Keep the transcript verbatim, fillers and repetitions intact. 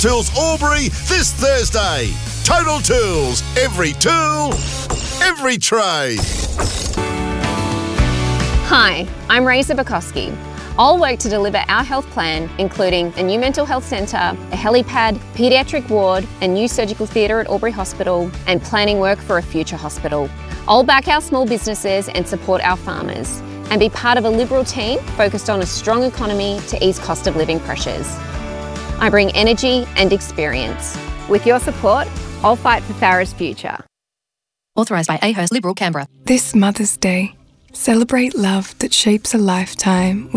Tools Albury this Thursday. Total Tools. Every tool, every trade. Hi, I'm Raiza Bukowski. I'll work to deliver our health plan, including a new mental health centre, a helipad, paediatric ward, a new surgical theatre at Albury Hospital, and planning work for a future hospital. I'll back our small businesses and support our farmers, and be part of a Liberal team focused on a strong economy to ease cost of living pressures. I bring energy and experience. With your support, I'll fight for Farah's future. Authorised by A Hearst Liberal, Canberra. This Mother's Day, celebrate love that shapes a lifetime.